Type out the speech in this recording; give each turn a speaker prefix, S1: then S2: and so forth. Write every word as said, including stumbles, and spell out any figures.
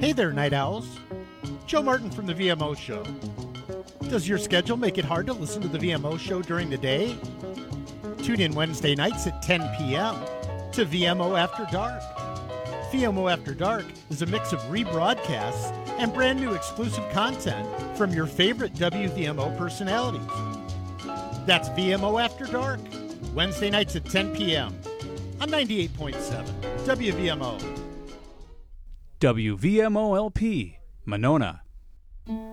S1: Hey there, Night Owls. Joe Martin from the V M O Show. Does your schedule make it hard to listen to the V M O Show during the day? Tune in Wednesday nights at ten p.m. to V M O After Dark. V M O After Dark is a mix of rebroadcasts and brand new exclusive content from your favorite W V M O personalities. That's V M O After Dark, Wednesday nights at ten p.m. on ninety-eight point seven W V M O.
S2: W V M O L P, Monona.